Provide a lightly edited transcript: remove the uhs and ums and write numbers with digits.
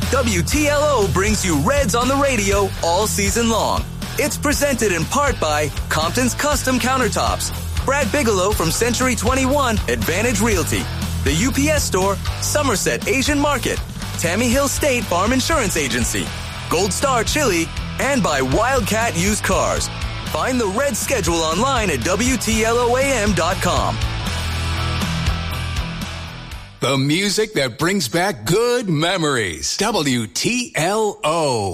WTLO brings you Reds on the radio all season long. It's presented in part by Compton's Custom Countertops, Brad Bigelow from Century 21 Advantage Realty, the UPS Store, Somerset Asian Market, Tammy Hill State Farm Insurance Agency, Gold Star Chili, and by Wildcat Used Cars. Find the Red schedule online at WTLOAM.com. The music that brings back good memories. WTLO.